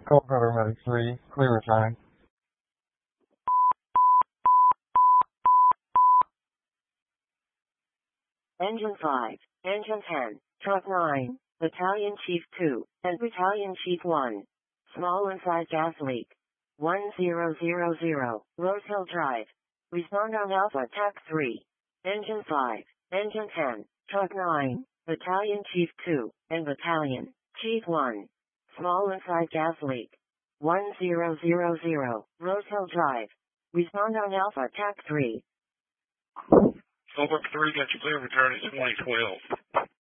Colorado Medic 3, clear time. Engine 5, Engine 10, Truck 9, Battalion Chief 2, and Battalion Chief 1. Small inside gas leak. 1000, Rose Hill Drive. Respond on Alpha TAC 3. Engine 5, Engine 10, Truck 9, Battalion Chief 2, and Battalion Chief 1. Small inside gas leak. 1000, Rose Hill Drive. Respond on Alpha TAC 3. Philbrook 3 got you clear, return at 2012.